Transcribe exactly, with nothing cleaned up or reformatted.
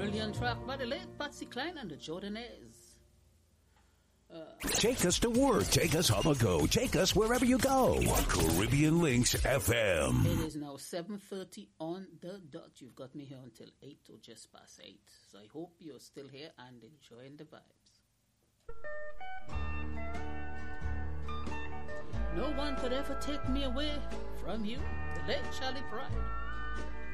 Brilliant track by the late Patsy Cline and the Jordanese. Uh, take us to work, take us on the go, take us wherever you go. Caribbean Links F M. It is now seven thirty on the dot. You've got me here until eight or just past eight. So I hope you're still here and enjoying the vibes. No one could ever take me away from you, the late Charlie Pride.